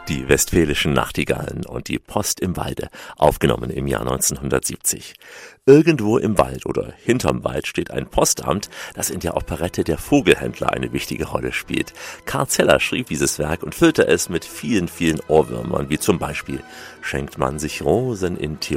Die Westfälischen Nachtigallen und die Post im Walde, aufgenommen im Jahr 1970. Irgendwo im Wald oder hinterm Wald steht ein Postamt, das in der Operette Der Vogelhändler eine wichtige Rolle spielt. Karl Zeller schrieb dieses Werk und füllte es mit vielen, vielen Ohrwürmern, wie zum Beispiel: Schenkt man sich Rosen in